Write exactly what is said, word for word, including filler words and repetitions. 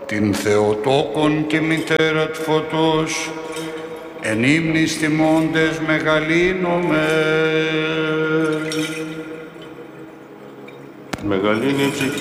την Θεοτόκον και μητέρα του φωτός, εν ύμνης τιμώντες μεγαλύνομαι. Μεγαλύνει η ψυχή